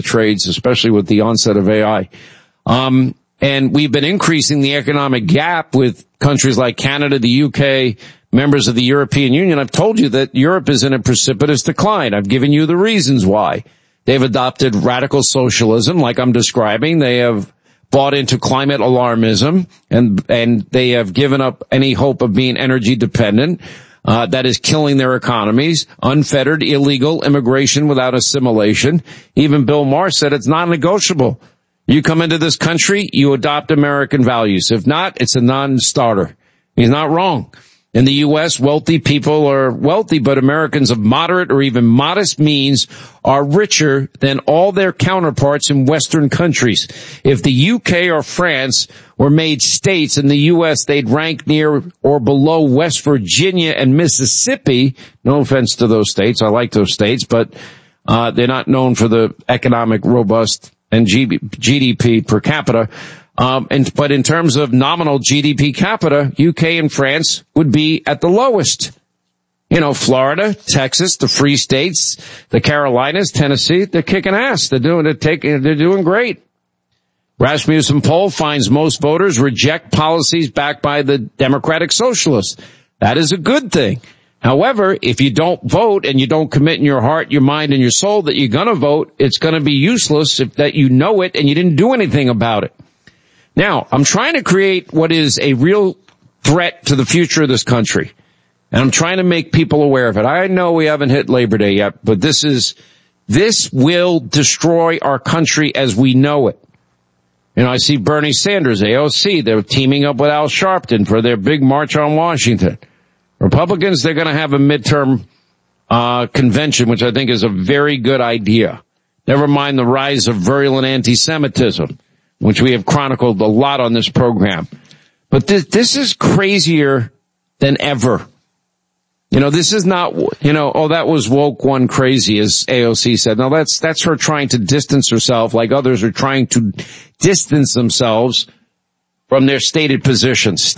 trades, especially with the onset of AI. And we've been increasing the economic gap with countries like Canada, the UK, members of the European Union. I've told you that Europe is in a precipitous decline. I've given you the reasons why. They've adopted radical socialism like I'm describing. They have bought into climate alarmism and they have given up any hope of being energy dependent. That is killing their economies. Unfettered, illegal immigration without assimilation. Even Bill Maher said it's non-negotiable. You come into this country, you adopt American values. If not, it's a non-starter. He's not wrong. In the U.S., wealthy people are wealthy, but Americans of moderate or even modest means are richer than all their counterparts in Western countries. If the U.K. or France were made states in the U.S., they'd rank near or below West Virginia and Mississippi. No offense to those states. I like those states, but they're not known for the economic robust and GDP per capita. But in terms of nominal GDP capita, UK and France would be at the lowest. You know, Florida, Texas, the free states, the Carolinas, Tennessee, they're kicking ass. They're doing great. Rasmussen poll finds most voters reject policies backed by the Democratic Socialists. That is a good thing. However, if you don't vote and you don't commit in your heart, your mind, and your soul that you're going to vote, it's going to be useless if that you know it and you didn't do anything about it. Now, I'm trying to create what is a real threat to the future of this country. And I'm trying to make people aware of it. I know we haven't hit Labor Day yet, but this will destroy our country as we know it. You know, I see Bernie Sanders, AOC, they're teaming up with Al Sharpton for their big march on Washington. Republicans, they're going to have a midterm convention, which I think is a very good idea. Never mind the rise of virulent anti-Semitism, which we have chronicled a lot on this program. But this is crazier than ever. You know, this is not, that was woke one crazy, as AOC said. Now that's her trying to distance herself like others are trying to distance themselves from their stated positions.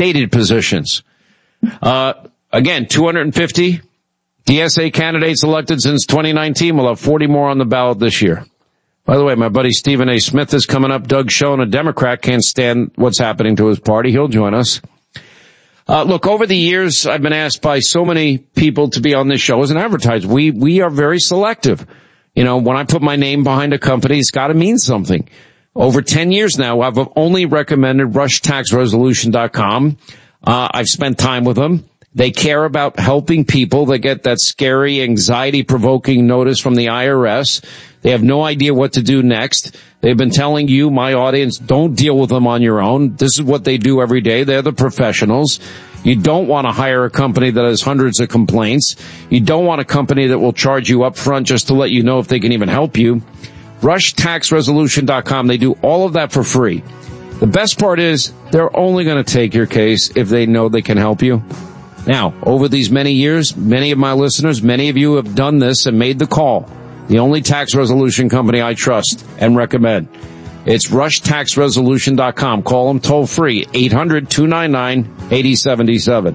Again, 250 DSA candidates elected since 2019. We'll have 40 more on the ballot this year. By the way, my buddy Stephen A. Smith is coming up. Doug Schoen, a Democrat, can't stand what's happening to his party. He'll join us. Look, over the years, I've been asked by so many people to be on this show as an advertiser. We are very selective. You know, when I put my name behind a company, it's got to mean something. Over 10 years now, I've only recommended RushTaxResolution.com. I've spent time with them. They care about helping people that get that scary, anxiety-provoking notice from the IRS. They have no idea what to do next. They've been telling you, my audience, don't deal with them on your own. This is what they do every day. They're the professionals. You don't want to hire a company that has hundreds of complaints. You don't want a company that will charge you up front just to let you know if they can even help you. RushTaxResolution.com. They do all of that for free. The best part is they're only going to take your case if they know they can help you. Now, over these many years, many of my listeners, many of you have done this and made the call. The only tax resolution company I trust and recommend. It's RushTaxResolution.com. Call them toll free, 800-299-8077.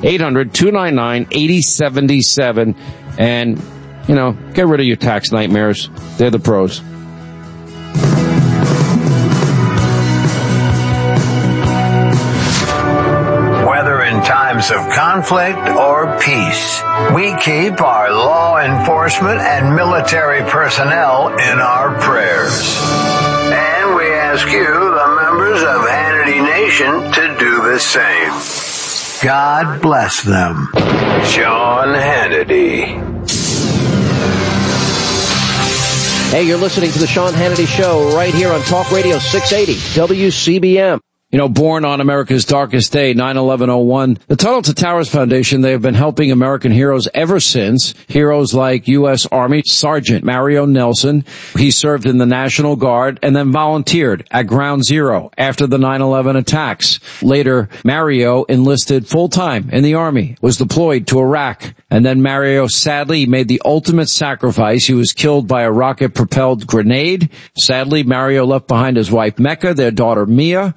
800-299-8077. And, get rid of your tax nightmares. They're the pros. Times of conflict or peace, we keep our law enforcement and military personnel in our prayers. And we ask you, the members of Hannity Nation, to do the same. God bless them. Sean Hannity. Hey, you're listening to the Sean Hannity Show right here on Talk Radio 680 WCBM. Born on America's darkest day, 9/11/01, the Tunnel to Towers Foundation, they have been helping American heroes ever since. Heroes like U.S. Army Sergeant Mario Nelson. He served in the National Guard and then volunteered at Ground Zero after the 9/11 attacks. Later, Mario enlisted full-time in the Army, was deployed to Iraq, and then Mario sadly made the ultimate sacrifice. He was killed by a rocket-propelled grenade. Sadly, Mario left behind his wife Mecca, their daughter Mia,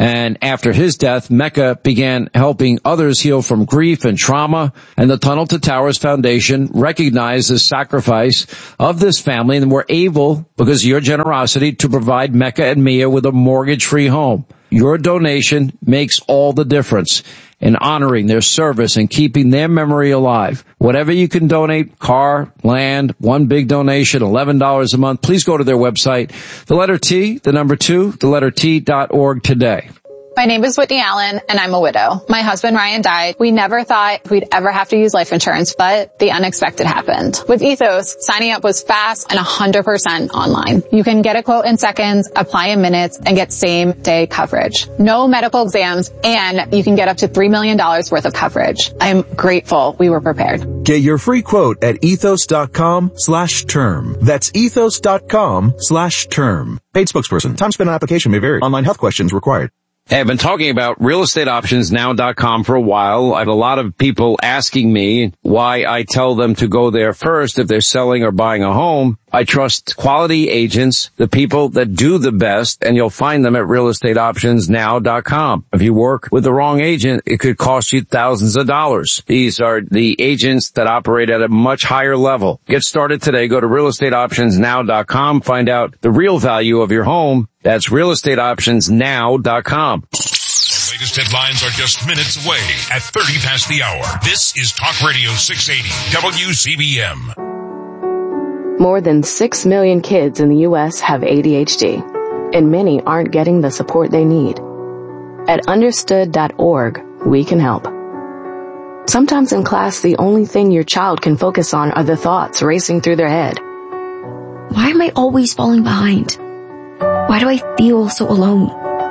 And after his death, Mecca began helping others heal from grief and trauma. And the Tunnel to Towers Foundation recognized the sacrifice of this family and were able, because of your generosity, to provide Mecca and Mia with a mortgage-free home. Your donation makes all the difference in honoring their service and keeping their memory alive. Whatever you can donate, car, land, one big donation, $11 a month, please go to their website, the letter T, the number 2, the letter T.org today. My name is Whitney Allen, and I'm a widow. My husband, Ryan, died. We never thought we'd ever have to use life insurance, but the unexpected happened. With Ethos, signing up was fast and 100% online. You can get a quote in seconds, apply in minutes, and get same-day coverage. No medical exams, and you can get up to $3 million worth of coverage. I'm grateful we were prepared. Get your free quote at ethos.com/term. That's ethos.com/term. Paid spokesperson. Time spent on application may vary. Online health questions required. Hey, I've been talking about realestateoptionsnow.com for a while. I have a lot of people asking me why I tell them to go there first if they're selling or buying a home. I trust quality agents, the people that do the best, and you'll find them at realestateoptionsnow.com. If you work with the wrong agent, it could cost you thousands of dollars. These are the agents that operate at a much higher level. Get started today. Go to realestateoptionsnow.com. Find out the real value of your home. That's realestateoptionsnow.com. The latest headlines are just minutes away at 30 past the hour. This is Talk Radio 680 WCBM. More than 6 million kids in the U.S. have ADHD, and many aren't getting the support they need. At understood.org, we can help. Sometimes in class, the only thing your child can focus on are the thoughts racing through their head. Why am I always falling behind? Why do I feel so alone?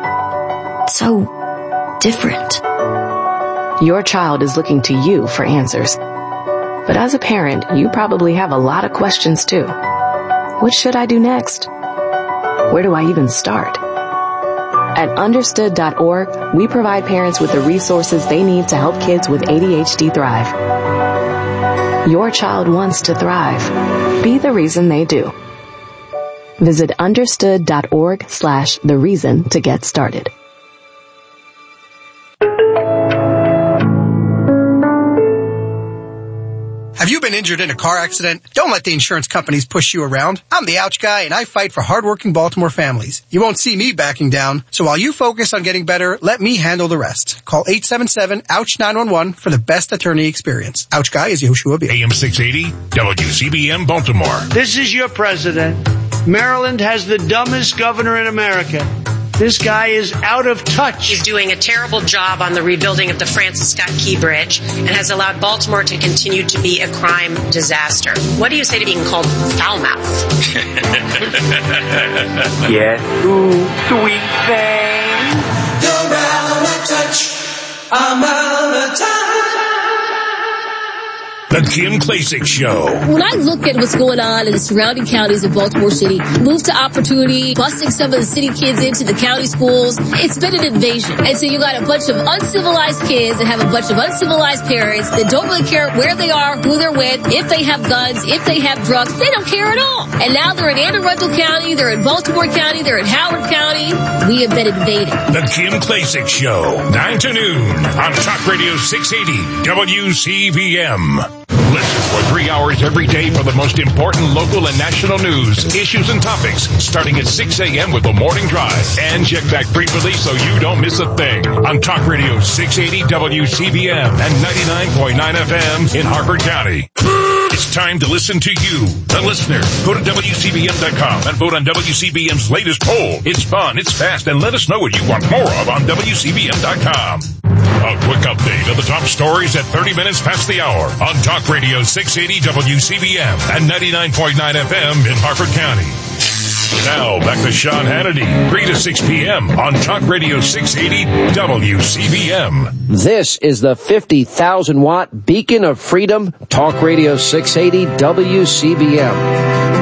So different. Your child is looking to you for answers. But as a parent, you probably have a lot of questions too. What should I do next? Where do I even start? At understood.org, we provide parents with the resources they need to help kids with ADHD thrive. Your child wants to thrive. Be the reason they do. Visit understood.org/the reason to get started. Have you been injured in a car accident? Don't let the insurance companies push you around. I'm the Ouch Guy, and I fight for hardworking Baltimore families. You won't see me backing down, so while you focus on getting better, let me handle the rest. Call 877-OUCH-911 for the best attorney experience. Ouch Guy is Yehoshua Beer. AM 680 WCBM Baltimore. This is your president. Maryland has the dumbest governor in America. This guy is out of touch. He's doing a terrible job on the rebuilding of the Francis Scott Key Bridge and has allowed Baltimore to continue to be a crime disaster. What do you say to being called foul-mouthed? Yes, ooh, sweet thing. You're out of touch. I'm out of touch. The Kim Klacik Show. When I look at what's going on in the surrounding counties of Baltimore City, Move to Opportunity, busing some of the city kids into the county schools, it's been an invasion. And so you got a bunch of uncivilized kids that have a bunch of uncivilized parents that don't really care where they are, who they're with, if they have guns, if they have drugs. They don't care at all. And now they're in Anne Arundel County, they're in Baltimore County, they're in Howard County. We have been invaded. The Kim Klacik Show, 9 to noon on Talk Radio 680 WCBM. Listen for 3 hours every day for the most important local and national news, issues, and topics, starting at 6 a.m. with the Morning Drive. And check back frequently so you don't miss a thing on Talk Radio 680 WCBM and 99.9 FM in Harford County. It's time to listen to you, the listener. Go to WCBM.com and vote on WCBM's latest poll. It's fun, it's fast, and let us know what you want more of on WCBM.com. A quick update of the top stories at 30 minutes past the hour on Talk Radio 680 WCBM and 99.9 FM in Harford County. Now, back to Sean Hannity, 3 to 6 p.m. on Talk Radio 680 WCBM. This is the 50,000-watt beacon of freedom, Talk Radio 680 WCBM.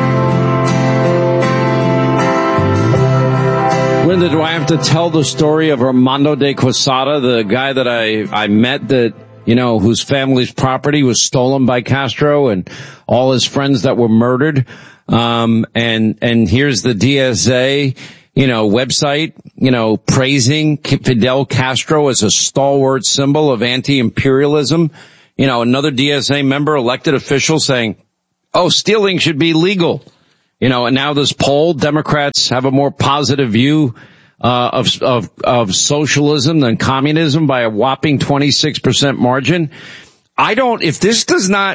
Linda, do I have to tell the story of Armando de Quesada, the guy that I met that, you know, whose family's property was stolen by Castro and all his friends that were murdered? And here's the DSA, you know, website praising Fidel Castro as a stalwart symbol of anti-imperialism. Another DSA member, elected official, saying, stealing should be legal. And now this poll, Democrats have a more positive view of socialism than communism by a whopping 26% margin. If this does not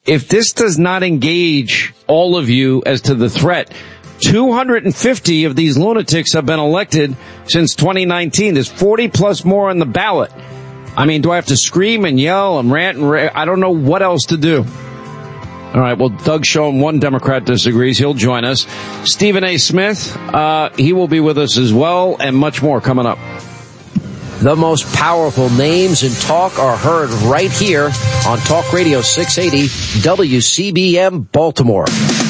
engage all of you as to the threat, 250 of these lunatics have been elected since 2019. There's 40 plus more on the ballot. I mean, do I have to scream and yell and rant and I don't know what else to do. All right, well, Doug Schoen, one Democrat, disagrees. He'll join us. Stephen A. Smith, he will be with us as well, and much more coming up. The most powerful names in talk are heard right here on Talk Radio 680 WCBM Baltimore.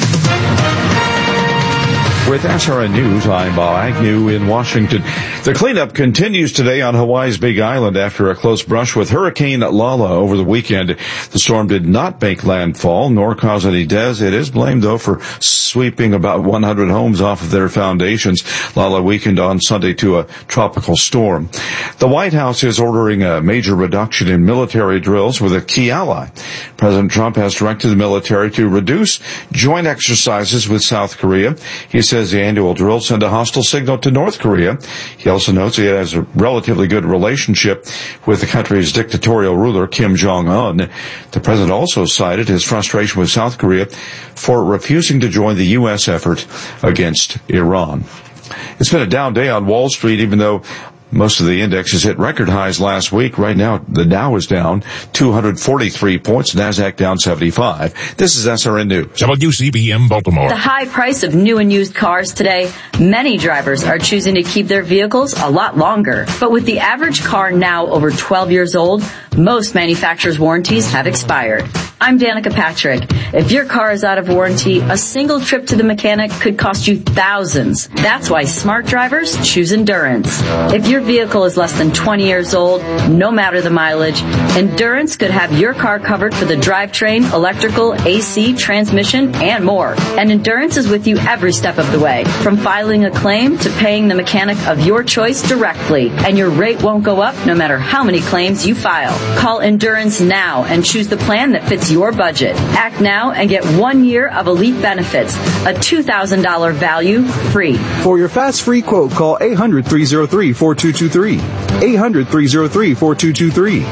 With SRN News, I'm Bob Agnew in Washington. The cleanup continues today on Hawaii's Big Island after a close brush with Hurricane Lala over the weekend. The storm did not make landfall nor cause any deaths. It is blamed, though, for sweeping about 100 homes off of their foundations. Lala weakened on Sunday to a tropical storm. The White House is ordering a major reduction in military drills with a key ally. President Trump has directed the military to reduce joint exercises with South Korea. He says the annual drills send a hostile signal to North Korea. He also notes he has a relatively good relationship with the country's dictatorial ruler, Kim Jong-un. The president also cited his frustration with South Korea for refusing to join the U.S. effort against Iran. It's been a down day on Wall Street, even though most of the indexes hit record highs last week. Right now, the Dow is down 243 points, NASDAQ down 75. This is SRN News. WCBM Baltimore. The high price of new and used cars today, many drivers are choosing to keep their vehicles a lot longer. But with the average car now over 12 years old, most manufacturers' warranties have expired. I'm Danica Patrick. If your car is out of warranty, a single trip to the mechanic could cost you thousands. That's why smart drivers choose Endurance. If your vehicle is less than 20 years old, no matter the mileage, Endurance could have your car covered for the drivetrain, electrical, AC, transmission, and more. And Endurance is with you every step of the way, from filing a claim to paying the mechanic of your choice directly. And your rate won't go up no matter how many claims you file. Call Endurance now and choose the plan that fits your budget. Act now and get 1 year of elite benefits, a $2,000 value free. For your fast free quote, call 800-303-4223. 800-303-4223.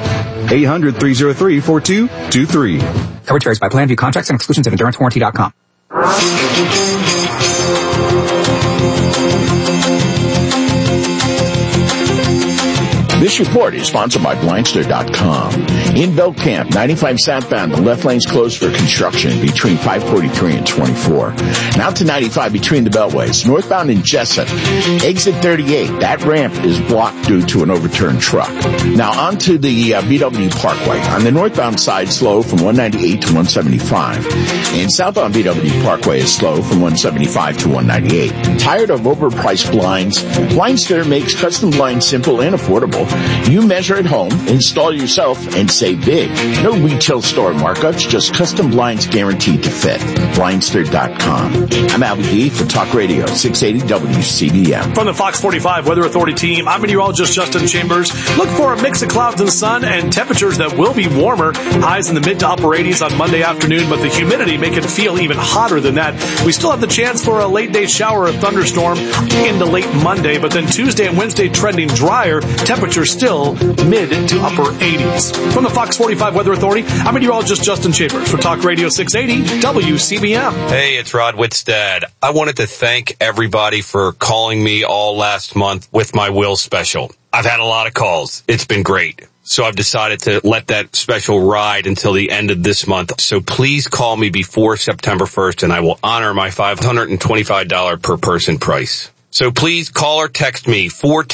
800-303-4223. Coverage varies by plan. View contracts and exclusions at EnduranceWarranty.com. This report is sponsored by Blindster.com. In Belt Camp, 95 southbound, the left lane's closed for construction between 543 and 24. Now to 95 between the beltways. Northbound in Jessup, exit 38. That ramp is blocked due to an overturned truck. Now on to the BW Parkway. On the northbound side, slow from 198 to 175. And southbound BW Parkway is slow from 175 to 198. Tired of overpriced blinds? Blindster makes custom blinds simple and affordable. You measure at home, install yourself, and save big. No retail store markups, just custom blinds guaranteed to fit. Blindster.com. I'm Albie D for Talk Radio 680 WCBM. From the Fox 45 Weather Authority team, I'm meteorologist Justin Chambers. Look for a mix of clouds and sun and temperatures that will be warmer. Highs in the mid to upper 80s on Monday afternoon, but the humidity make it feel even hotter than that. We still have the chance for a late day shower or thunderstorm into late Monday, but then Tuesday and Wednesday trending drier. Temperatures still mid to upper 80s. From the Fox 45 Weather Authority, I'm meteorologist Justin Chambers for Talk Radio 680 WCBM. Hey, it's Rod Whitstead. I wanted to thank everybody for calling me all last month with my will special. I've had a lot of calls. It's been great. So I've decided to let that special ride until the end of this month. So please call me before September 1st and I will honor my $525 per person price. So please call or text me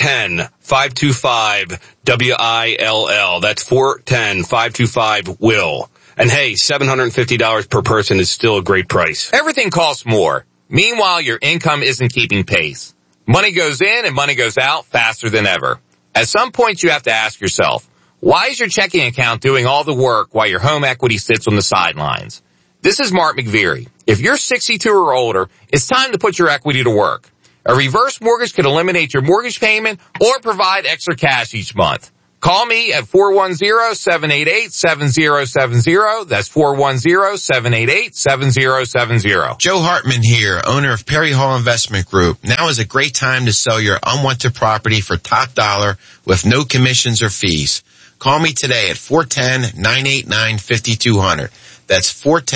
410-525-WILL. That's 410-525-WILL. And hey, $750 per person is still a great price. Everything costs more. Meanwhile, your income isn't keeping pace. Money goes in and money goes out faster than ever. At some point, you have to ask yourself, why is your checking account doing all the work while your home equity sits on the sidelines? This is Mark McVeary. If you're 62 or older, it's time to put your equity to work. A reverse mortgage could eliminate your mortgage payment or provide extra cash each month. Call me at 410-788-7070. That's 410-788-7070. Joe Hartman here, owner of Perry Hall Investment Group. Now is a great time to sell your unwanted property for top dollar with no commissions or fees. Call me today at 410-989-5200. That's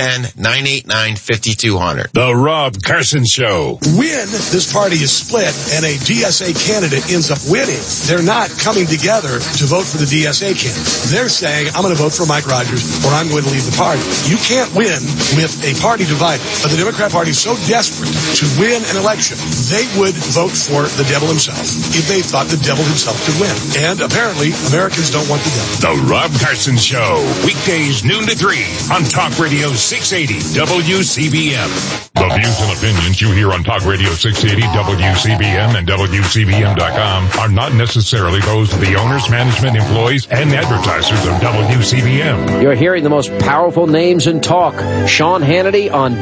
410-989-5200. The Rob Carson Show. When this party is split and a DSA candidate ends up winning, they're not coming together to vote for the DSA candidate. They're saying, I'm going to vote for Mike Rogers or I'm going to leave the party. You can't win with a party divided. But the Democrat Party is so desperate to win an election, they would vote for the devil himself if they thought the devil himself could win. And apparently, Americans don't want the devil. The Rob Carson Show. Weekdays noon to 3 on Talk Radio 680 WCBM. The views and opinions you hear on Talk Radio 680 WCBM and WCBM.com are not necessarily those of the owners, management, employees, and advertisers of WCBM. You're hearing the most powerful names in talk. Sean Hannity on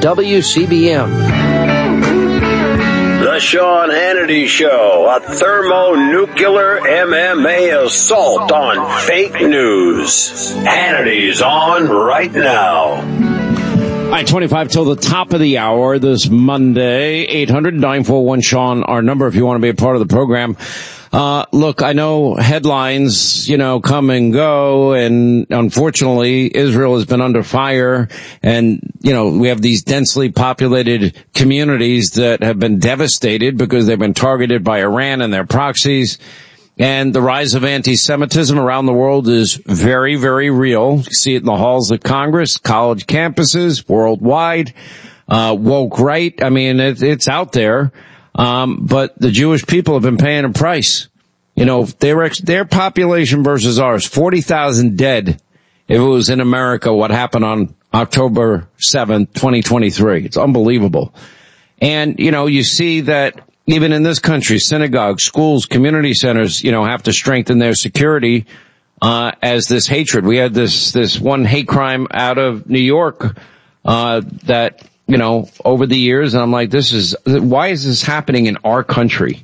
WCBM. The Sean Hannity Show, a thermonuclear MMA assault on fake news. Hannity's on right now. All right, 25 till the top of the hour this Monday. 800-941-SEAN, our number if you want to be a part of the program. Look, I know headlines, come and go, and unfortunately, Israel has been under fire, and, we have these densely populated communities that have been devastated because they've been targeted by Iran and their proxies, and the rise of anti-Semitism around the world is very, very real. You see it in the halls of Congress, college campuses, worldwide, woke right. I mean, it's out there. But the Jewish people have been paying a price. Their population versus ours, 40,000 dead. If it was in America, what happened on October 7th, 2023. It's unbelievable. And, you see that even in this country, synagogues, schools, community centers, have to strengthen their security, as this hatred. We had this one hate crime out of New York, that, over the years, and I'm like, why is this happening in our country?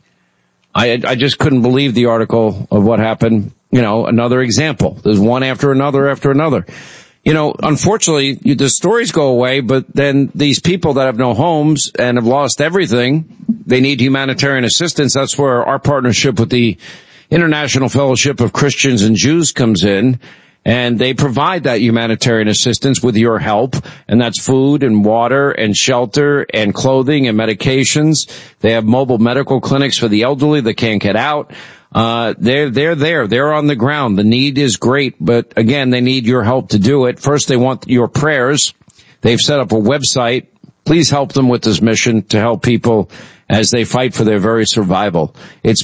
I just couldn't believe the article of what happened. Another example. There's one after another after another. Unfortunately, the stories go away, but then these people that have no homes and have lost everything, they need humanitarian assistance. That's where our partnership with the International Fellowship of Christians and Jews comes in. And they provide that humanitarian assistance with your help, and that's food and water and shelter and clothing and medications. They have mobile medical clinics for the elderly that can't get out. They're there. They're on the ground. The need is great, but again, they need your help to do it. First, they want your prayers. They've set up a website. Please help them with this mission to help people as they fight for their very survival. It's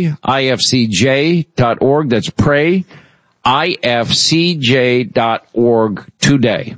prayifcj.org. That's ifcj.org today.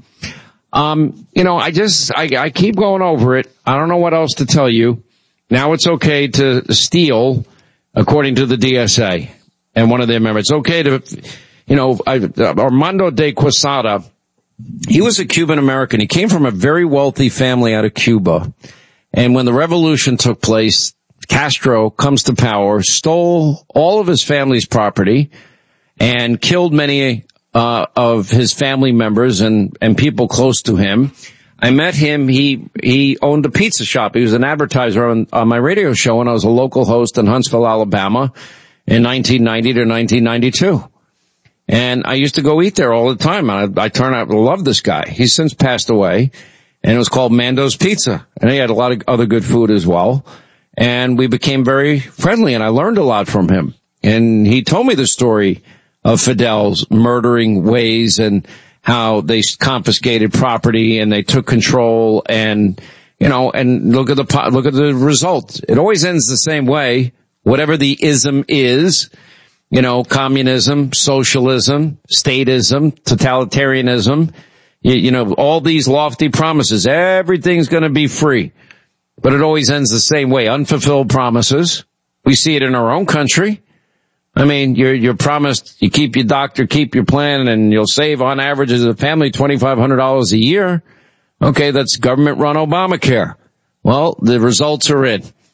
I keep going over it. I don't know what else to tell you. Now it's okay to steal, according to the DSA and one of their members. It's okay to, Armando de Quesada, he was a Cuban American. He came from a very wealthy family out of Cuba. And when the revolution took place, Castro comes to power, stole all of his family's property, and killed many of his family members and people close to him. I met him. He owned a pizza shop. He was an advertiser on my radio show when I was a local host in Huntsville, Alabama in 1990 to 1992. And I used to go eat there all the time. I turned out to love this guy. He's since passed away, and it was called Mando's Pizza. And he had a lot of other good food as well. And we became very friendly, and I learned a lot from him. And he told me the story of Fidel's murdering ways and how they confiscated property and they took control and look at the result. It always ends the same way. Whatever the ism is, communism, socialism, statism, totalitarianism, all these lofty promises. Everything's going to be free, but it always ends the same way. Unfulfilled promises. We see it in our own country. I mean, you're promised you keep your doctor, keep your plan, and you'll save on average as a family $2,500 a year. Okay, that's government-run Obamacare. Well, the results are in.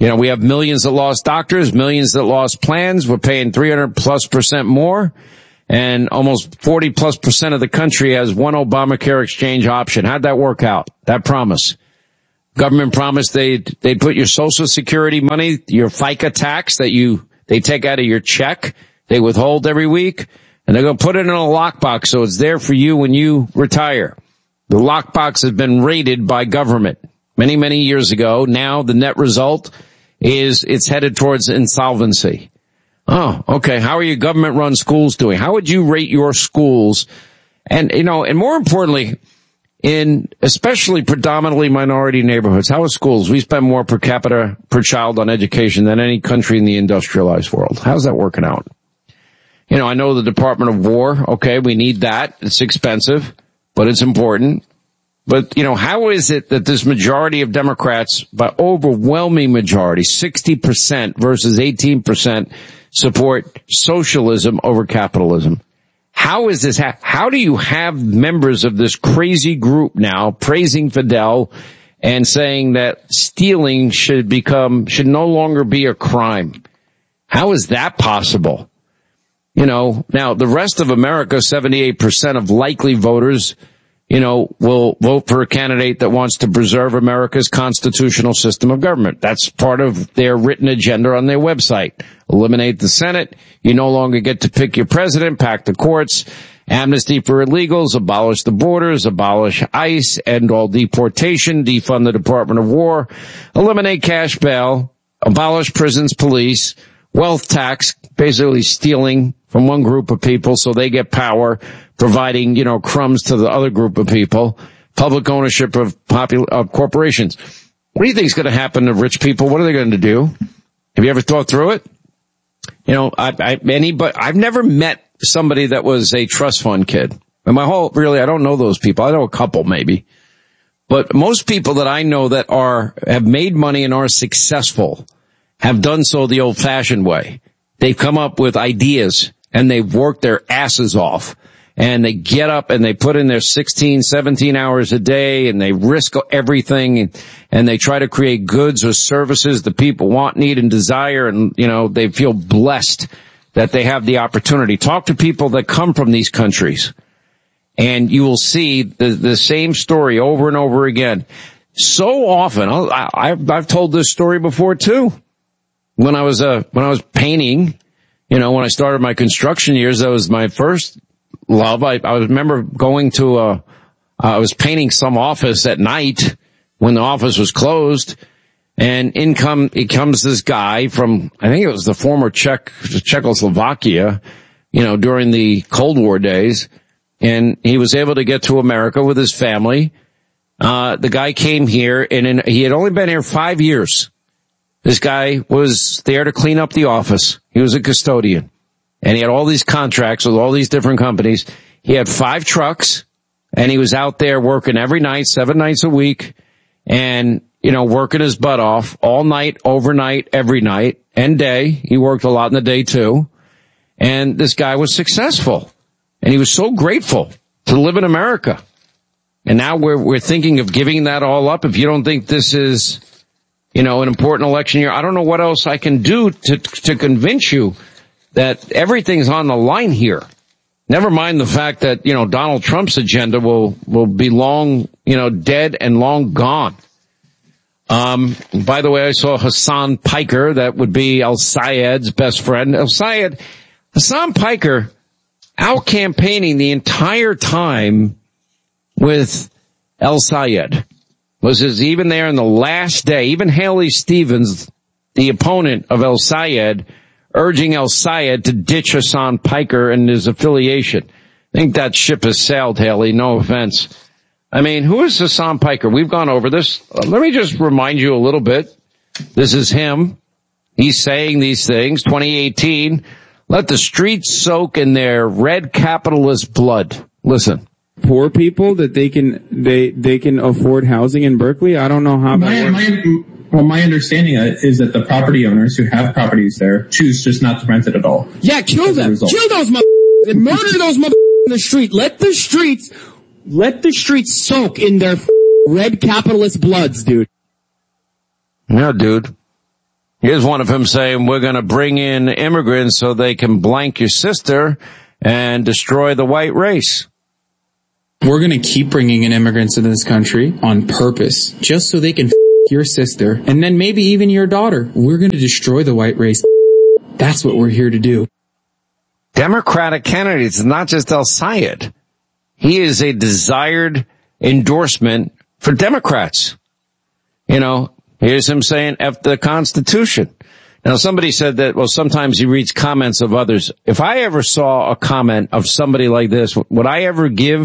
You know, we have millions that lost doctors, millions that lost plans. We're paying 300+% more. And almost 40+% of the country has one Obamacare exchange option. How'd that work out? That promise. Government promised they'd put your Social Security money, your FICA tax that they take out of your check, they withhold every week, and they're going to put it in a lockbox so it's there for you when you retire. The lockbox has been raided by government many, many years ago. Now the net result is it's headed towards insolvency. Oh, okay. How are your government-run schools doing? How would you rate your schools? And, you know, and more importantly, in especially predominantly minority neighborhoods, how are schools? We spend more per capita per child on education than any country in the industrialized world. How's that working out? You know, I know the Department of War. Okay, we need that. It's expensive, but it's important. But, you know, how is it that this majority of Democrats, by overwhelming majority, 60% versus 18%, support socialism over capitalism? How is this? How do you have members of this crazy group now praising Fidel and saying that stealing should no longer be a crime? How is that possible? You know, now the rest of America, 78% of likely voters, you know, will vote for a candidate that wants to preserve America's constitutional system of government. That's part of their written agenda on their website. Eliminate the Senate. You no longer get to pick your president, pack the courts, amnesty for illegals, abolish the borders, abolish ICE, end all deportation, defund the Department of War, eliminate cash bail, abolish prisons, police, wealth tax, basically stealing from one group of people so they get power, providing, you know, crumbs to the other group of people, public ownership of corporations. What do you think is going to happen to rich people? What are they going to do? Have you ever thought through it? You know, I've never met somebody that was a trust fund kid. And I don't know those people. I know a couple maybe. But most people that I know that have made money and are successful have done so the old fashioned way. They've come up with ideas and they've worked their asses off. And they get up and they put in their 16, 17 hours a day and they risk everything and they try to create goods or services that people want, need, and desire. And, you know, they feel blessed that they have the opportunity. Talk to people that come from these countries and you will see the same story over and over again. So often, I've told this story before too. When I was painting, you know, when I started my construction years, that was my first love. I remember going to I was painting some office at night when the office was closed, and it comes this guy from, I think it was the former Czechoslovakia, you know, during the Cold War days, and he was able to get to America with his family. The guy came here and he had only been here 5 years. This guy was there to clean up the office. He was a custodian. And he had all these contracts with all these different companies. He had 5 trucks, and he was out there working every night, 7 nights a week, and, you know, working his butt off all night, overnight, every night, and day. He worked a lot in the day too. And this guy was successful. And he was so grateful to live in America. And now we're thinking of giving that all up. If you don't think this is, you know, an important election year, I don't know what else I can do to convince you that everything's on the line here. Never mind the fact that, you know, Donald Trump's agenda will be long, you know, dead and long gone. By the way, I saw Hassan Piker, that would be al-Sayed's best friend. Hassan Piker out campaigning the entire time with al-Sayed. Was even there in the last day, even Haley Stevens, the opponent of al-Sayed, urging al-Sayed to ditch Hassan Piker and his affiliation. I think that ship has sailed, Haley, no offense. I mean, who is Hassan Piker? We've gone over this. Let me just remind you a little bit. This is him. He's saying these things. 2018, let the streets soak in their red capitalist blood. Listen. Poor people that they can afford housing in Berkeley. I don't know how that works. Well, my understanding is that the property owners who have properties there choose just not to rent it at all. Yeah, kill them. Kill those and murder those in the street. Let the streets soak in their red capitalist bloods, dude. Yeah, dude. Here's one of them saying, we're going to bring in immigrants so they can blank your sister and destroy the white race. We're going to keep bringing in immigrants into this country on purpose, just so they can your sister and then maybe even your daughter. We're going to destroy the white race. That's what we're here to do. Democratic candidates, not just El Sayed. He is a desired endorsement for Democrats. You know, here's him saying F the Constitution. Now, somebody said that, well, sometimes he reads comments of others. If I ever saw a comment of somebody like this, would I ever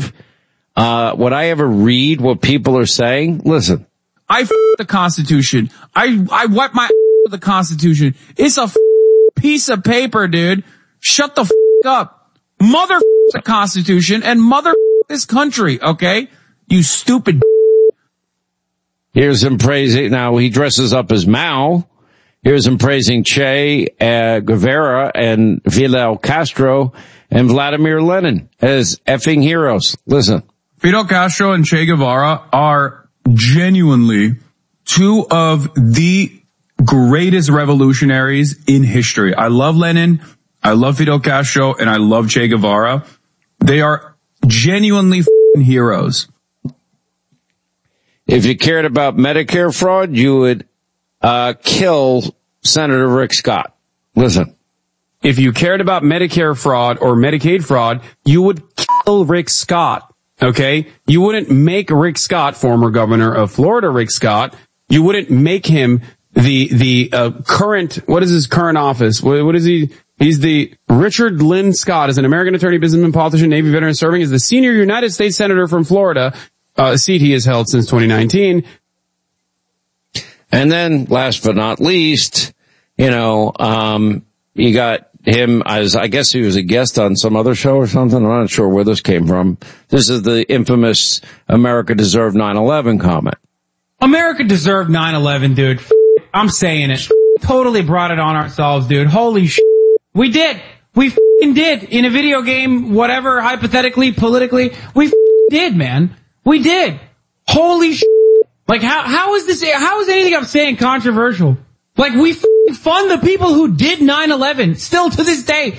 read what people are saying? Listen. I the Constitution. I wipe my with the Constitution. It's a piece of paper, dude. Shut the up. Mother the Constitution and mother this country, okay? You stupid. Here's him praising, now he dresses up as Mao. Here's him praising Che Guevara and Fidel Castro and Vladimir Lenin as effing heroes. Listen. Fidel Castro and Che Guevara are genuinely two of the greatest revolutionaries in history. I love Lenin, I love Fidel Castro, and I love Che Guevara. They are genuinely heroes. If you cared about Medicare fraud, you would kill Senator Rick Scott. Listen. If you cared about Medicare fraud or Medicaid fraud, you would kill Rick Scott. Okay? You wouldn't make Rick Scott, former governor of Florida, Rick Scott, you wouldn't make him the current, what is his current office? What is he? He's the Richard Lynn Scott, is an American attorney, businessman, politician, Navy veteran, serving as the senior United States Senator from Florida, a seat he has held since 2019. And then, last but not least, you got him as, I guess he was a guest on some other show or something. I'm not sure where this came from. This is the infamous America deserved 9/11 comment. America deserved 9/11, dude. I'm saying it. Totally brought it on ourselves, dude. Holy shit. We did. We did. In a video game, whatever, hypothetically, politically, we did, man. We did. Holy shit. Like, how is anything I'm saying controversial? Like, we fund the people who did 9/11, still to this day.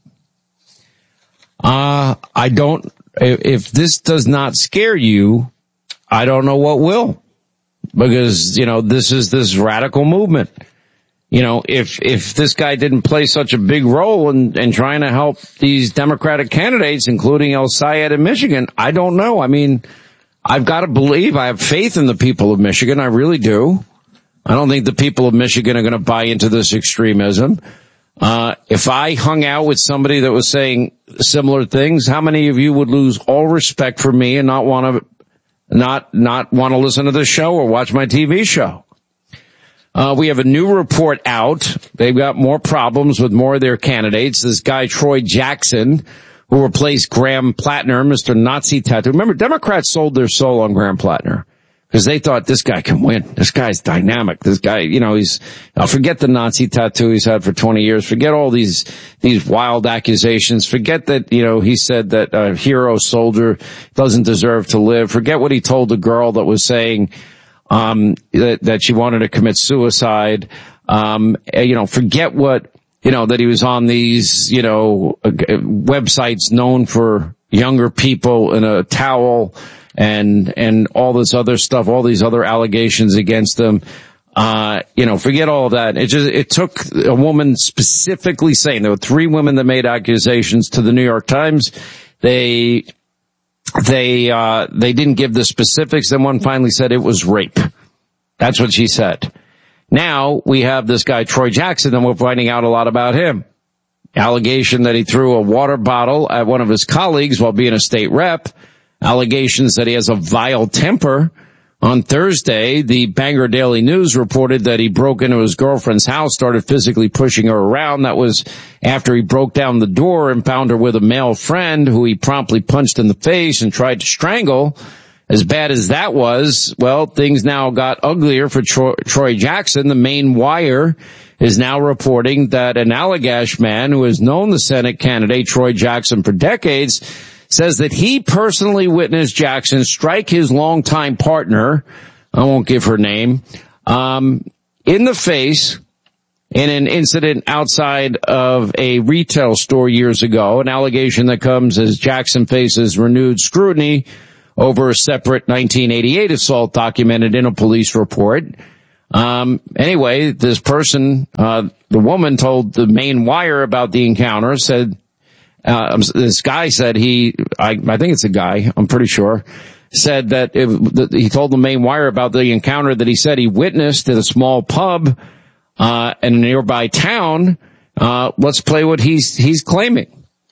If this does not scare you, I don't know what will. Because, this is this radical movement. If this guy didn't play such a big role in trying to help these Democratic candidates, including El Sayed in Michigan, I don't know. I mean, I've got to believe, I have faith in the people of Michigan. I really do. I don't think the people of Michigan are going to buy into this extremism. If I hung out with somebody that was saying similar things, how many of you would lose all respect for me and not want to listen to this show or watch my TV show? We have a new report out. They've got more problems with more of their candidates. This guy, Troy Jackson, who replaced Graham Plattner, Mr. Nazi Tattoo. Remember, Democrats sold their soul on Graham Plattner because they thought this guy can win. This guy's dynamic. This guy, forget the Nazi tattoo he's had for 20 years. Forget all these wild accusations. Forget that, he said that a hero soldier doesn't deserve to live. Forget what he told the girl that was saying, that she wanted to commit suicide. Forget what, that he was on these, websites known for younger people in a towel and all this other stuff, all these other allegations against them. Forget all of that. It took a woman specifically saying, there were 3 women that made accusations to the New York Times. They didn't give the specifics, and one finally said it was rape. That's what she said. Now we have this guy, Troy Jackson, and we're finding out a lot about him. Allegation that he threw a water bottle at one of his colleagues while being a state rep. Allegations that he has a vile temper. On Thursday, the Bangor Daily News reported that he broke into his girlfriend's house, started physically pushing her around. That was after he broke down the door and found her with a male friend who he promptly punched in the face and tried to strangle. As bad as that was, well, things now got uglier for Troy Jackson. The Maine Wire is now reporting that an Allagash man who has known the Senate candidate Troy Jackson for decades says that he personally witnessed Jackson strike his longtime partner, I won't give her name, in the face in an incident outside of a retail store years ago, an allegation that comes as Jackson faces renewed scrutiny over a separate 1988 assault documented in a police report. Anyway, this person, the woman told the Maine Wire about the encounter, said, this guy said I think it's a guy, I'm pretty sure, said that he told the Maine Wire about the encounter that he said he witnessed at a small pub, in a nearby town. Let's play what he's claiming.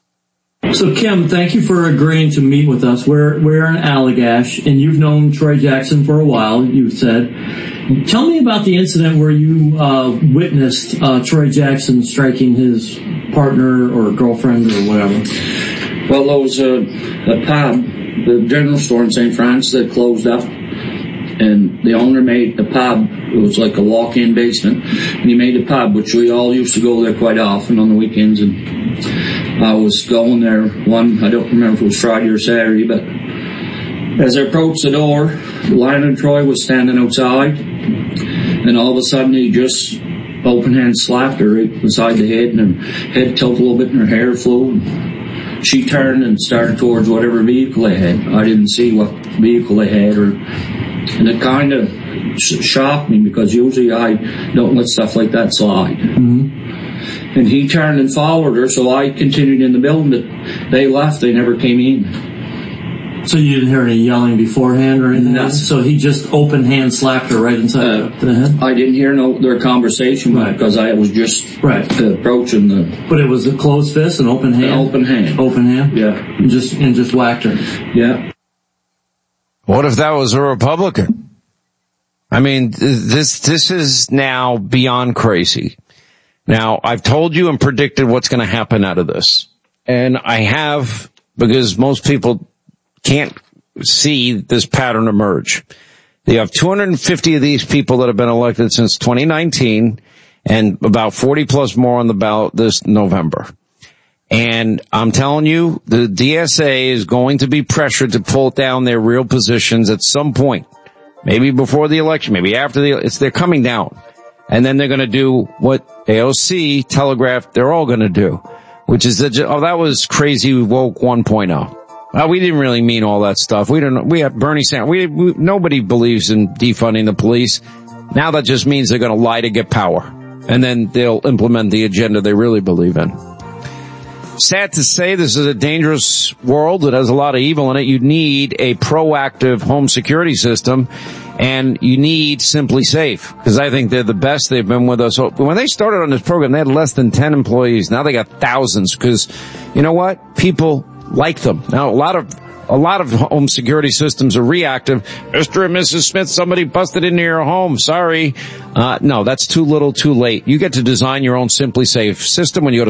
So Kim, thank you for agreeing to meet with us. We're in Allagash, and you've known Troy Jackson for a while, you said. Tell me about the incident where you witnessed Troy Jackson striking his partner or girlfriend or whatever. Well, there was a pub, the general store in St. Francis that closed up, and the owner made the pub. It was like a walk-in basement, and he made a pub, which we all used to go there quite often on the weekends, and I was going there I don't remember if it was Friday or Saturday, but as I approached the door, Lionel Troy was standing outside, and all of a sudden he just open-hand slapped her right beside the head, and her head tilted a little bit and her hair flew. And she turned and started towards whatever vehicle they had. I didn't see what vehicle they had, and it kind of shocked me because usually I don't let stuff like that slide. Mm-hmm. And he turned and followed her, so I continued in the building, but they left. They never came in. So you didn't hear any yelling beforehand or anything? No. So he just open hand slapped her right inside the head? I didn't hear their conversation because I was just approaching the... But it was a closed fist, an open hand? An open hand. Open hand? Yeah. And just whacked her? Yeah. What if that was a Republican? I mean, this is now beyond crazy. Now, I've told you and predicted what's going to happen out of this. And I have, because most people can't see this pattern emerge. You have 250 of these people that have been elected since 2019 and about 40 plus more on the ballot this November. And I'm telling you, the DSA is going to be pressured to pull down their real positions at some point. Maybe before the election, maybe after they're coming down. And then they're going to do what AOC telegraphed they're all going to do, which is that was crazy woke 1.0. We didn't really mean all that stuff. We have Bernie Sanders. Nobody believes in defunding the police. Now that just means they're going to lie to get power. And then they'll implement the agenda they really believe in. Sad to say, this is a dangerous world that has a lot of evil in it. You need a proactive home security system, and you need Simply Safe, because I think they're the best. They've been with us. When they started on this program, they had less than 10 employees. Now they got thousands, because you know what? People like them. Now, a lot of home security systems are reactive. Mr. and Mrs. Smith, somebody busted into your home. Sorry. No, that's too little, too late. You get to design your own Simply Safe system when you go to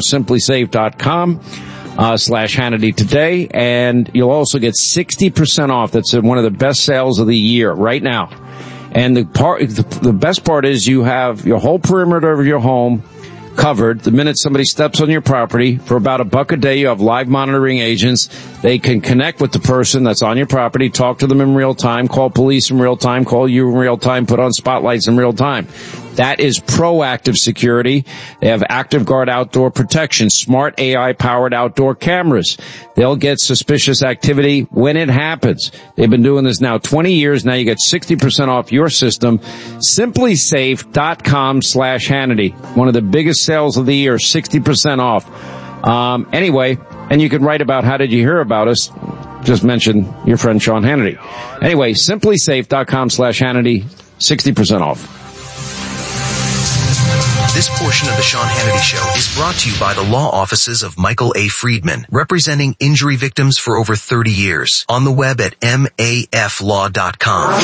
simplysafe.com/Hannity today, and you'll also get 60% off. That's one of the best sales of the year right now. And the best part is you have your whole perimeter of your home covered. The minute somebody steps on your property, for about $1 a day, you have live monitoring agents. They can connect with the person that's on your property, talk to them in real time, call police in real time, call you in real time, put on spotlights in real time. That is proactive security. They have Active Guard outdoor protection, smart AI-powered outdoor cameras. They'll get suspicious activity when it happens. They've been doing this now 20 years. Now you get 60% off your system. Simplysafe.com/Hannity. One of the biggest sales of the year, 60% off. Anyway, and you can write about how did you hear about us. Just mention your friend Sean Hannity. Anyway, simplysafe.com/Hannity, 60% off. This portion of the Sean Hannity Show is brought to you by the law offices of Michael A. Friedman, representing injury victims for over 30 years. On the web at maflaw.com.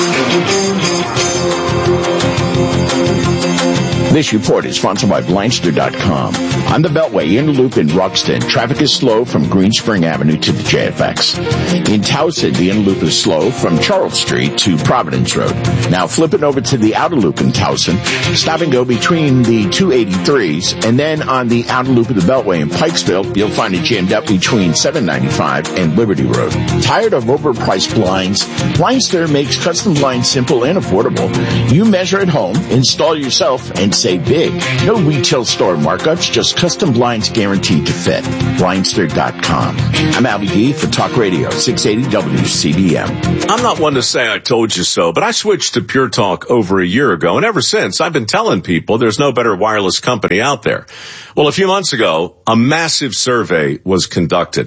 This report is sponsored by Blindster.com. On the Beltway in Loop in Ruxton, traffic is slow from Green Spring Avenue to the JFX. In Towson, the in loop is slow from Charles Street to Providence Road. Now flipping over to the outer loop in Towson, stop and go between the 283s, and then on the outer loop of the Beltway in Pikesville, you'll find it jammed up between 795 and Liberty Road. Tired of overpriced blinds? Blindster makes custom blinds simple and affordable. You measure at home, install yourself, and save big. No retail store markups, just custom blinds guaranteed to fit. Blindster.com. I'm Albie D for Talk Radio 680 WCBM. I'm not one to say I told you so, but I switched to Pure Talk over a year ago, and ever since I've been telling people there's no better wireless company out there. Well, a few months ago, a massive survey was conducted.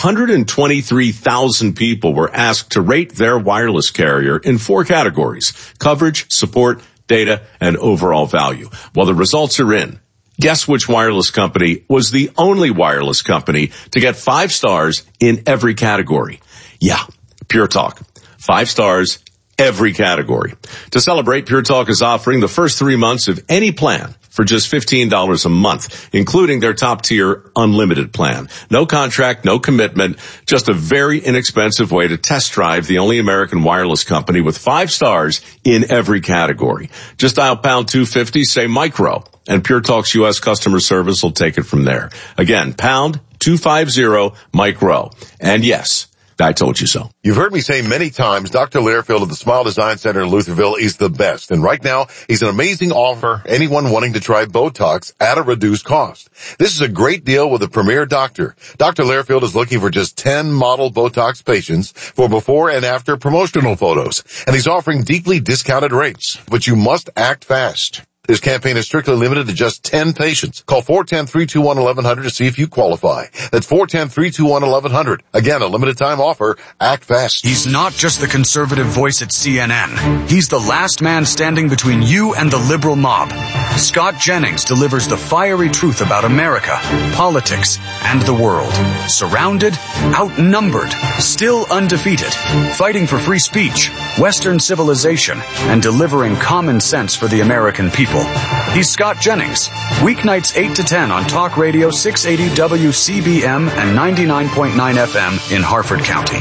123,000 people were asked to rate their wireless carrier in 4 categories: coverage, support, data, and overall value. Well, the results are in. Guess which wireless company was the only wireless company to get 5 stars in every category? Yeah, Pure Talk. 5 stars, every category. To celebrate, Pure Talk is offering the first 3 months of any plan for just $15 a month, including their top-tier unlimited plan. No contract, no commitment, just a very inexpensive way to test drive the only American wireless company with 5 stars in every category. Just dial pound 250, say micro, and Pure Talk's U.S. customer service will take it from there. Again, pound 250 micro. And yes, I told you so. You've heard me say many times, Dr. Learfield of the Smile Design Center in Lutherville is the best. And right now, he's an amazing offer for anyone wanting to try Botox at a reduced cost. This is a great deal with a premier doctor. Dr. Learfield is looking for just 10 model Botox patients for before and after promotional photos. And he's offering deeply discounted rates. But you must act fast. This campaign is strictly limited to just 10 patients. Call 410-321-1100 to see if you qualify. That's 410-321-1100. Again, a limited time offer. Act fast. He's not just the conservative voice at CNN. He's the last man standing between you and the liberal mob. Scott Jennings delivers the fiery truth about America, politics, and the world. Surrounded, outnumbered, still undefeated, fighting for free speech, Western civilization, and delivering common sense for the American people. He's Scott Jennings. Weeknights 8 to 10 on Talk Radio 680 WCBM and 99.9 FM in Harford County.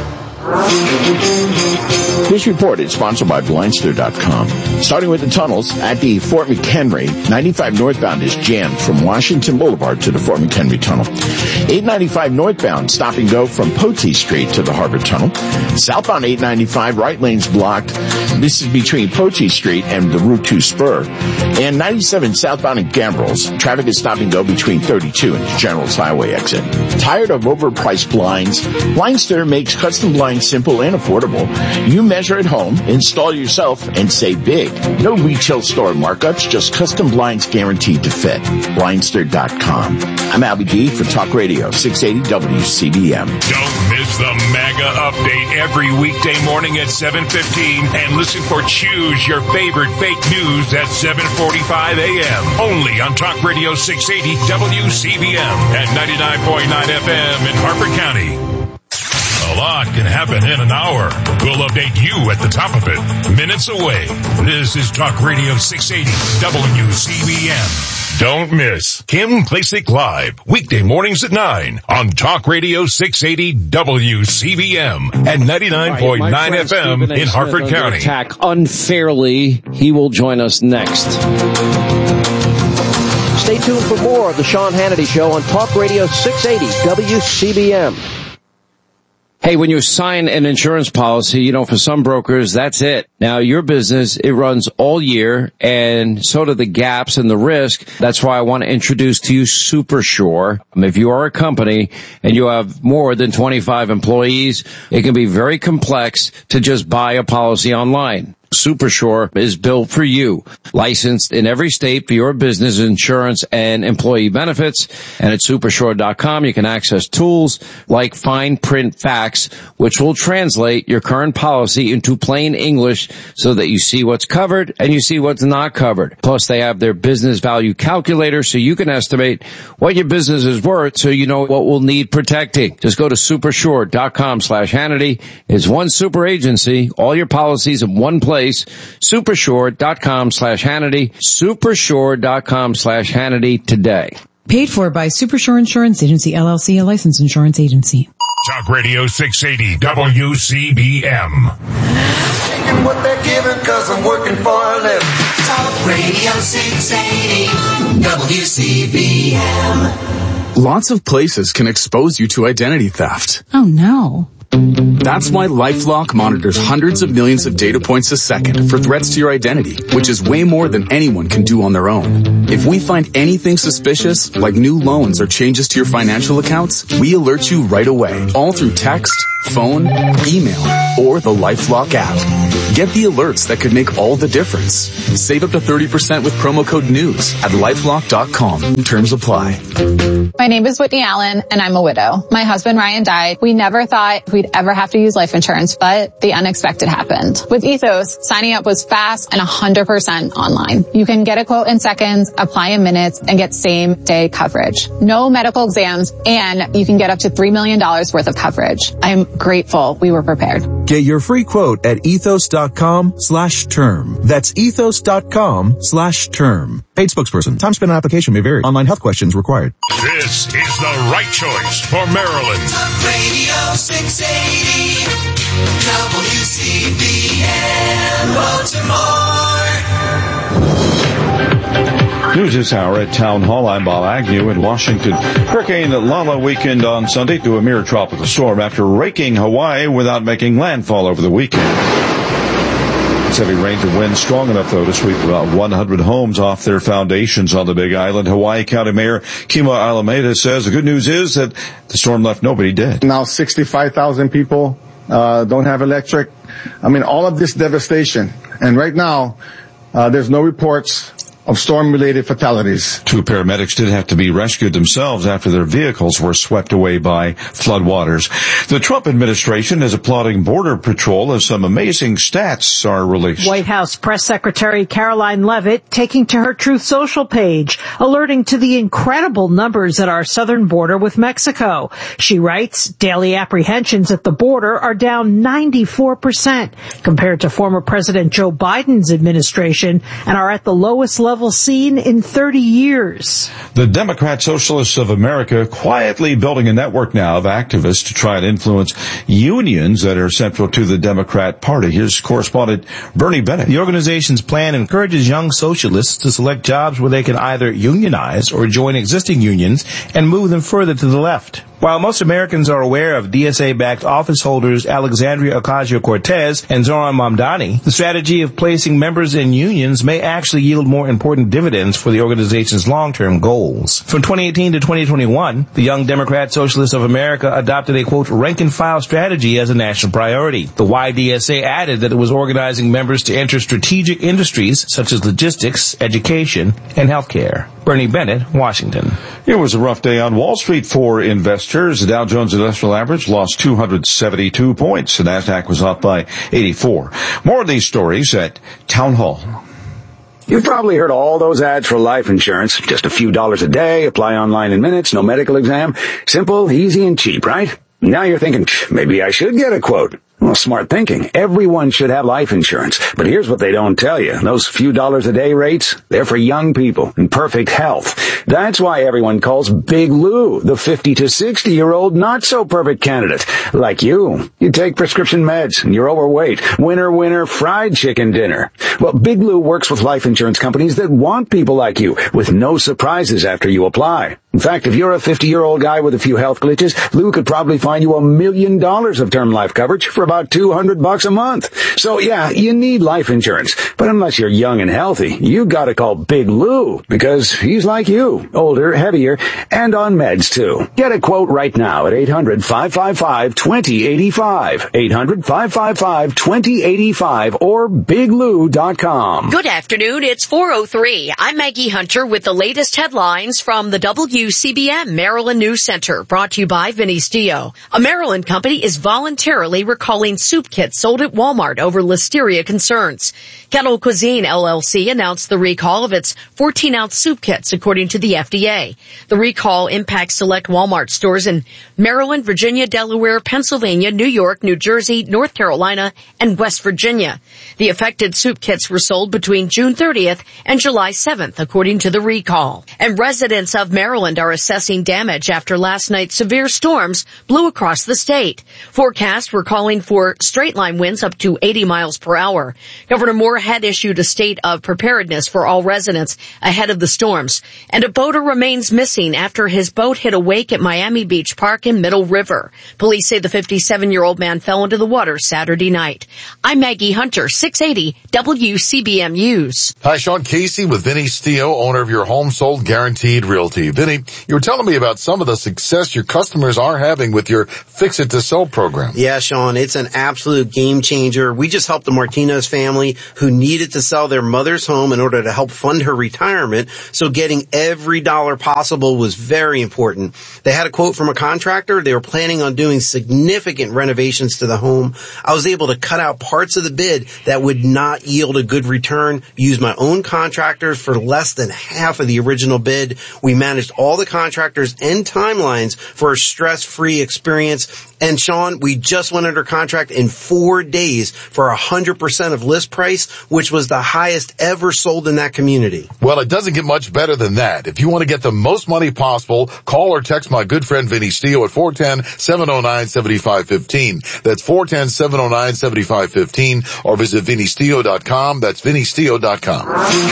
This report is sponsored by Blindster.com. Starting with the tunnels at the Fort McHenry, 95 northbound is jammed from Washington Boulevard to the Fort McHenry Tunnel. 895 northbound, stop and go from Potee Street to the Harbor Tunnel. Southbound 895, right lane's blocked. This is between Potee Street and the Route 2 spur. And 97 southbound at Gambrels, traffic is stop and go between 32 and the General's Highway exit. Tired of overpriced blinds? Blindster makes custom blinds simple and affordable. You measure at home, install yourself, and save big. No retail store markups, just custom blinds guaranteed to fit. Blindster.com. I'm Albie D for Talk Radio 680 WCBM. Don't miss the mega update every weekday morning at 7:15 and listen for Choose Your Favorite Fake News at 7:45 a.m. Only on Talk Radio 680 WCBM and 99.9 FM in Harford County. A lot can happen in an hour. We'll update you at the top of it, minutes away. This is Talk Radio 680 WCBM. Don't miss Kim Klacik Live, weekday mornings at 9 on Talk Radio 680 WCBM and 99.9 FM in Harford County. Attack unfairly. He will join us next. Stay tuned for more of the Sean Hannity Show on Talk Radio 680 WCBM. Hey, when you sign an insurance policy, for some brokers, that's it. Now, your business, it runs all year, and so do the gaps and the risk. That's why I want to introduce to you SuperSure. If you are a company and you have more than 25 employees, it can be very complex to just buy a policy online. SuperSure is built for you, licensed in every state for your business insurance and employee benefits. And at Supersure.com, you can access tools like fine print facts, which will translate your current policy into plain English so that you see what's covered and you see what's not covered. Plus, they have their business value calculator so you can estimate what your business is worth so you know what will need protecting. Just go to Supersure.com/Hannity. It's one super agency, all your policies in one place. Supersure.com/Hannity. Supersure.com/Hannity today. Paid for by Supersure Insurance Agency, LLC, a licensed insurance agency. Talk Radio 680 WCBM. Taking what they're giving cause I'm working for a living. Talk Radio 680 WCBM. Lots of places can expose you to identity theft. Oh no. That's why LifeLock monitors hundreds of millions of data points a second for threats to your identity, which is way more than anyone can do on their own. If we find anything suspicious, like new loans or changes to your financial accounts, we alert you right away, all through text, phone, email, or the LifeLock app. Get the alerts that could make all the difference. Save up to 30% with promo code NEWS at LifeLock.com. Terms apply. My name is Whitney Allen, and I'm a widow. My husband Ryan died. We never thought we'd ever have to use life insurance, but the unexpected happened. With Ethos, signing up was fast and 100% online. You can get a quote in seconds, apply in minutes, and get same-day coverage. No medical exams, and you can get up to $3 million worth of coverage. I'm grateful we were prepared. Get your free quote at ethos.com/term. That's ethos.com/term. Paid spokesperson. Time spent on application may vary. Online health questions required. This is the right choice for Maryland. Talk Radio 680 WCBM Baltimore. News this hour at Town Hall. I'm Bob Agnew in Washington. Hurricane Lala weakened on Sunday through a mere tropical storm after raking Hawaii without making landfall over the weekend. It's heavy rains and winds strong enough, though, to sweep about 100 homes off their foundations on the Big Island. Hawaii County Mayor Kima Alameda says the good news is that the storm left nobody dead. Now 65,000 people don't have electric. I mean, all of this devastation. And right now, there's no reports of storm-related fatalities. 2 paramedics did have to be rescued themselves after their vehicles were swept away by floodwaters. The Trump administration is applauding Border Patrol as some amazing stats are released. White House Press Secretary Caroline Leavitt taking to her Truth Social page, alerting to the incredible numbers at our southern border with Mexico. She writes, daily apprehensions at the border are down 94% compared to former President Joe Biden's administration and are at the lowest level seen in 30 years. The Democrat Socialists of America quietly building a network now of activists to try and influence unions that are central to the Democrat Party. Here's correspondent Bernie Bennett. The organization's plan encourages young socialists to select jobs where they can either unionize or join existing unions and move them further to the left. While most Americans are aware of DSA-backed office holders Alexandria Ocasio-Cortez and Zohran Mamdani, the strategy of placing members in unions may actually yield more important dividends for the organization's long-term goals. From 2018 to 2021, the Young Democrat Socialists of America adopted a, quote, rank-and-file strategy as a national priority. The YDSA added that it was organizing members to enter strategic industries such as logistics, education, and healthcare. Bernie Bennett, Washington. It was a rough day on Wall Street for investors. The Dow Jones Industrial Average lost 272 points. The Nasdaq was up by 84. More of these stories at Town Hall. You've probably heard all those ads for life insurance. Just a few dollars a day, apply online in minutes, no medical exam. Simple, easy, and cheap, right? Now you're thinking, maybe I should get a quote. Well, smart thinking. Everyone should have life insurance. But here's what they don't tell you. Those few dollars a day rates, they're for young people in perfect health. That's why everyone calls Big Lou the 50 to 60-year-old not-so-perfect candidate. Like you. You take prescription meds and you're overweight. Winner, fried chicken dinner. Well, Big Lou works with life insurance companies that want people like you with no surprises after you apply. In fact, if you're a 50-year-old guy with a few health glitches, Lou could probably find you $1 million of term life coverage for about $200 a month. So yeah, you need life insurance. But unless you're young and healthy, you gotta call Big Lou because he's like you, older, heavier, and on meds too. Get a quote right now at 800-555-2085. 800-555-2085 or biglou.com. Good afternoon. It's 4:03. I'm Maggie Hunter with the latest headlines from the WCBM Maryland News Center, brought to you by Vinny Stio. A Maryland company is voluntarily recalling soup kits sold at Walmart over listeria concerns. Kettle Cuisine LLC announced the recall of its 14-ounce soup kits, according to the FDA. The recall impacts select Walmart stores in Maryland, Virginia, Delaware, Pennsylvania, New York, New Jersey, North Carolina, and West Virginia. The affected soup kits were sold between June 30th and July 7th, according to the recall. And residents of Maryland are assessing damage after last night's severe storms blew across the state. Forecasts were calling for straight-line winds up to 80 miles per hour. Governor Moore had issued a state of preparedness for all residents ahead of the storms. And a boater remains missing after his boat hit a wake at Miami Beach Park in Middle River. Police say the 57-year-old man fell into the water Saturday night. I'm Maggie Hunter, 680 WCBM News. Hi, Sean Casey with Vinny Stio, owner of Your Home Sold Guaranteed Realty. Vinny, you were telling me about some of the success your customers are having with your Fix It to Sell program. Yeah, Sean, it's an absolute game changer. We just helped the Martinez family who needed to sell their mother's home in order to help fund her retirement, so getting every dollar possible was very important. They had a quote from a contractor. They were planning on doing significant renovations to the home. I was able to cut out parts of the bid that would not yield a good return, use my own contractors for less than half of the original bid. We managed all the contractors and timelines for a stress-free experience. And Sean, we just went under contract in 4 days for 100% of list price, which was the highest ever sold in that community. Well, it doesn't get much better than that. If you want to get the most money possible, call or text my good friend Vinny Stio at 410-709-7515. That's 410-709-7515, or visit VinnyStio.com. That's VinnyStio.com.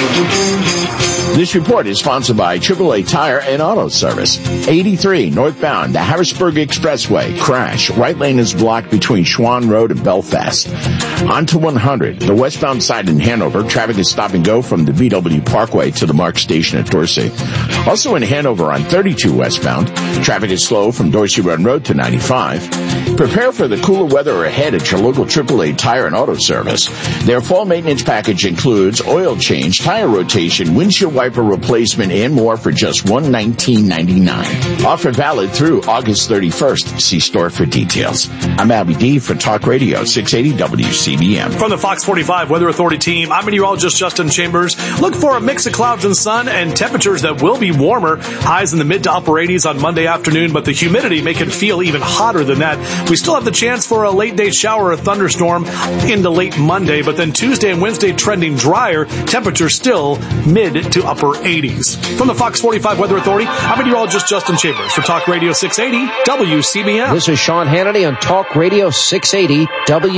This report is sponsored by AAA Tire and Auto Service. 83 northbound, the Harrisburg Expressway. Crash. Right lane is blocked between Schwann Road and Belfast. On to 100, the westbound side in Hanover. Traffic is stop and go from the VW Parkway to the Mark Station at Dorsey. Also in Hanover on 32 westbound, traffic is slow from Dorsey Run Road to 95. Prepare for the cooler weather ahead at your local AAA Tire and Auto Service. Their fall maintenance package includes oil change, tire rotation, windshield wiper replacement, and more for just $119.99. Offer valid through August 31st. See store for details. I'm Abby D for Talk Radio 680 WCBM. From the Fox 45 Weather Authority team, I'm meteorologist Justin Chambers. Look for a mix of clouds and sun and temperatures that will be warmer. Highs in the mid to upper 80s on Monday afternoon, but the humidity make it feel even hotter than that. We still have the chance for a late day shower or thunderstorm into late Monday, but then Tuesday and Wednesday trending drier. Temperatures still mid to upper 80s. From the Fox 45 Weather Authority, I'm meteorologist Justin Chambers for Talk Radio 680 WCBM. This is Sean Hannity on Talk Radio 680 WCBM.